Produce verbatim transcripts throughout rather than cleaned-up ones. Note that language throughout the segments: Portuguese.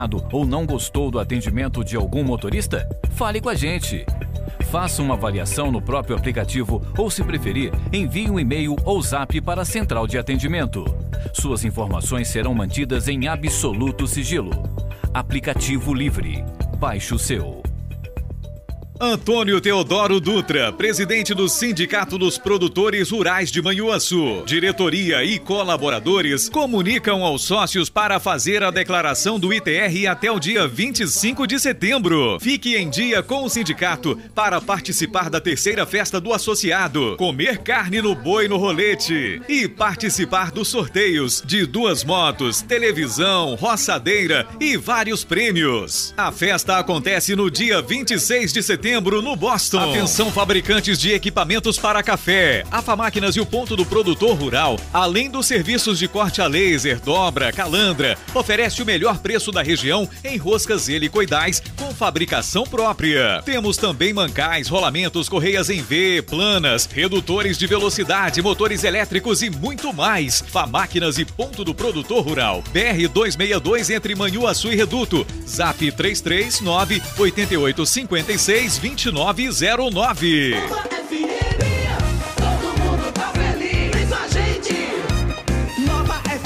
ou não gostou do atendimento de algum motorista? Fale com a gente. Faça uma avaliação no próprio aplicativo ou, se preferir, envie um e-mail ou zap para a central de atendimento. Suas informações serão mantidas em absoluto sigilo. Aplicativo Livre. Baixe o seu. Antônio Teodoro Dutra, presidente do Sindicato dos Produtores Rurais de Manhuaçu. Diretoria e colaboradores comunicam aos sócios para fazer a declaração do I T R até o dia vinte e cinco de setembro. Fique em dia com o sindicato para participar da terceira festa do associado, comer carne no boi no rolete e participar dos sorteios de duas motos, televisão, roçadeira e vários prêmios. A festa acontece no dia vinte e seis de setembro no Boston. Atenção, fabricantes de equipamentos para café. A Famáquinas e o Ponto do Produtor Rural, além dos serviços de corte a laser, dobra, calandra, oferece o melhor preço da região em roscas helicoidais com fabricação própria. Temos também mancais, rolamentos, correias em V, planas, redutores de velocidade, motores elétricos e muito mais. Famáquinas e Ponto do Produtor Rural, B R duzentos e sessenta e dois entre Manhuaçu e Reduto. Zap três três nove, oito oito cinco seis, vinte e nove zero nove. Nova F M, todo mundo tá feliz com a gente. Nova F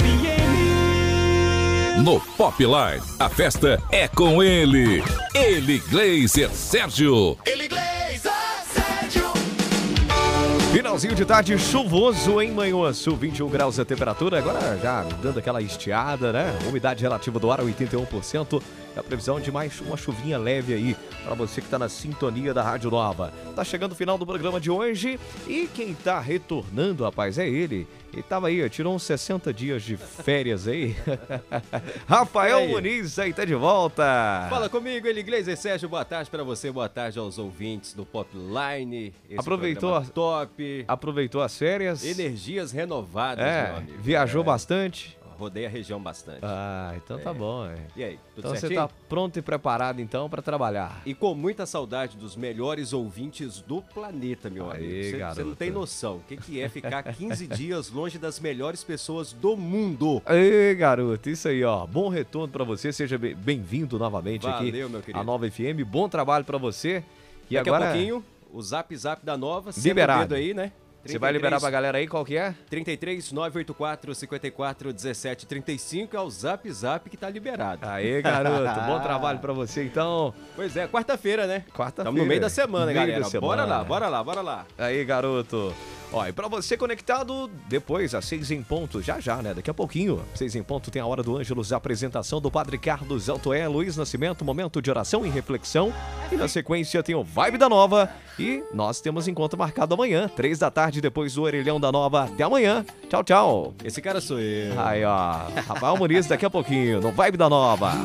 M. No Popline, a festa é com ele. Ele, Glazer Sérgio. Ele, Glazer Sérgio. Finalzinho de tarde chuvoso em Manhuaçu, vinte e um graus a temperatura, agora já dando aquela estiada, né? Umidade relativa do ar oitenta e um por cento. A previsão de mais uma chuvinha leve aí para você que está na sintonia da Rádio Nova. Tá chegando o final do programa de hoje e quem tá retornando, rapaz, é ele. Ele tava aí, tirou uns sessenta dias de férias aí. Rafael aí. Muniz aí tá de volta. Fala comigo, ele, Glazer Sérgio, boa tarde para você, boa tarde aos ouvintes do Popline. Aproveitou top. Aproveitou as férias. Energias renovadas, é, meu amigo. Viajou é. bastante. Rodei a região bastante. Ah, então é. tá bom. É. E aí, tudo então certinho? você tá pronto e preparado então para trabalhar. E com muita saudade dos melhores ouvintes do planeta, meu aí, amigo. Você não tem noção o que, que é ficar quinze dias longe das melhores pessoas do mundo. Ei, garoto, isso aí, ó. Bom retorno para você, seja bem-vindo novamente Valeu, aqui meu querido. à Nova F M. Bom trabalho para você. E Daqui agora a pouquinho, o Zap Zap da Nova, liberado. Dedo aí, né? Você vai liberar pra galera aí, qual que é? trinta e três, nove oito quatro, cinco quatro, um sete três cinco é o Zap Zap que tá liberado. Aê, garoto, bom trabalho pra você então. Pois é, quarta-feira, né? Quarta-feira. Estamos no meio da semana, meio galera. da semana. Bora lá, bora lá, bora lá. Aí, garoto. Ó, e pra você conectado, depois, às seis em ponto, já já, né? Daqui a pouquinho, seis em ponto, tem a Hora do Ângelus, a apresentação do Padre Carlos Altoé, Luiz Nascimento, momento de oração e reflexão. E na sequência tem o Vibe da Nova. E nós temos encontro marcado amanhã, três da tarde, depois do Orelhão da Nova. Até amanhã. Tchau, tchau. Esse cara sou eu. Aí, ó. Rafael Muniz daqui a pouquinho, no Vibe da Nova.